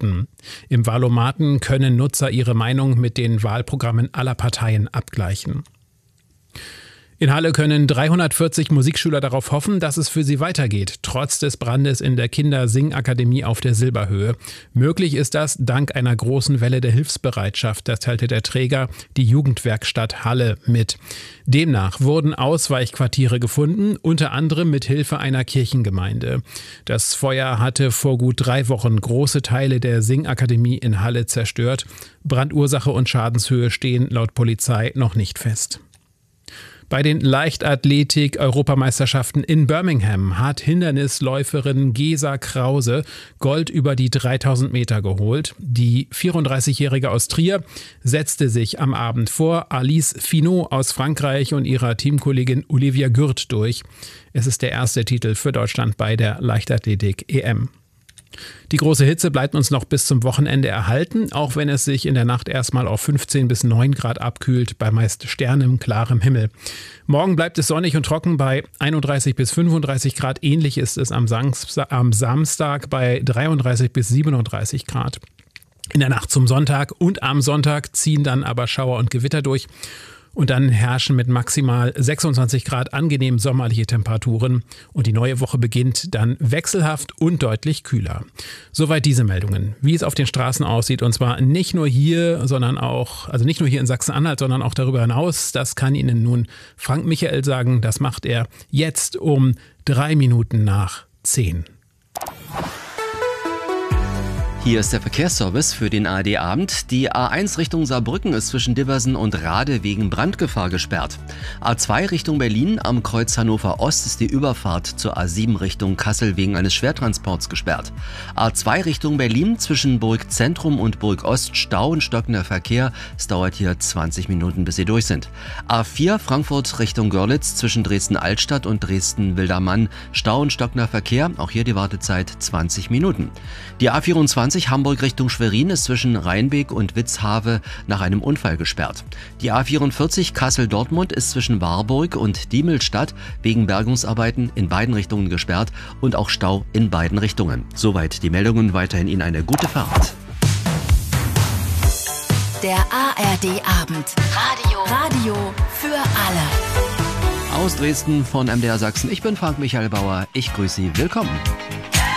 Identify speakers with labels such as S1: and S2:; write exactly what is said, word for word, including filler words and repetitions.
S1: wurden. Im Wahlomaten können Nutzer ihre Meinung mit den Wahlprogrammen aller Parteien abgleichen. In Halle können dreihundertvierzig Musikschüler darauf hoffen, dass es für sie weitergeht, trotz des Brandes in der Kindersingakademie auf der Silberhöhe. Möglich ist das dank einer großen Welle der Hilfsbereitschaft, das teilte der Träger, die Jugendwerkstatt Halle, mit. Demnach wurden Ausweichquartiere gefunden, unter anderem mit Hilfe einer Kirchengemeinde. Das Feuer hatte vor gut drei Wochen große Teile der Singakademie in Halle zerstört. Brandursache und Schadenshöhe stehen laut Polizei noch nicht fest. Bei den Leichtathletik-Europameisterschaften in Birmingham hat Hindernisläuferin Gesa Krause Gold über die dreitausend Meter geholt. Die vierunddreißigjährige aus Trier setzte sich am Abend vor Alice Finot aus Frankreich und ihrer Teamkollegin Olivia Gürt durch. Es ist der erste Titel für Deutschland bei der Leichtathletik-E M. Die große Hitze bleibt uns noch bis zum Wochenende erhalten, auch wenn es sich in der Nacht erstmal auf fünfzehn bis neun Grad abkühlt, bei meist sternem, klarem Himmel. Morgen bleibt es sonnig und trocken bei einunddreißig bis fünfunddreißig Grad. Ähnlich ist es am Samstag bei dreiunddreißig bis siebenunddreißig Grad. In der Nacht zum Sonntag und am Sonntag ziehen dann aber Schauer und Gewitter durch. Und dann herrschen mit maximal sechsundzwanzig Grad angenehm sommerliche Temperaturen. Und die neue Woche beginnt dann wechselhaft und deutlich kühler. Soweit diese Meldungen. Wie es auf den Straßen aussieht, und zwar nicht nur hier, sondern auch, also nicht nur hier in Sachsen-Anhalt, sondern auch darüber hinaus. Das kann Ihnen nun Frank Michael sagen. Das macht er jetzt um drei Minuten nach zehn.
S2: Hier ist der Verkehrsservice für den A R D-Abend. Die A eins Richtung Saarbrücken ist zwischen Diversen und Rade wegen Brandgefahr gesperrt. A zwei Richtung Berlin am Kreuz Hannover Ost ist die Überfahrt zur A sieben Richtung Kassel wegen eines Schwertransports gesperrt. A zwei Richtung Berlin zwischen Burg Zentrum und Burg Ost Stau und stockender Verkehr. Es dauert hier zwanzig Minuten, bis Sie durch sind. A vier Frankfurt Richtung Görlitz zwischen Dresden-Altstadt und Dresden-Wildermann. Stau und stockender Verkehr. Auch hier die Wartezeit zwanzig Minuten. Die A vierundzwanzig Hamburg Richtung Schwerin ist zwischen Rheinbeek und Witzhave nach einem Unfall gesperrt. Die A vierundvierzig Kassel-Dortmund ist zwischen Warburg und Diemelstadt wegen Bergungsarbeiten in beiden Richtungen gesperrt und auch Stau in beiden Richtungen. Soweit die Meldungen, weiterhin Ihnen eine gute Fahrt.
S3: Der A R D-Abend. Radio. Radio für alle.
S2: Aus Dresden von M D R Sachsen. Ich bin Frank Michael Bauer. Ich grüße Sie. Willkommen.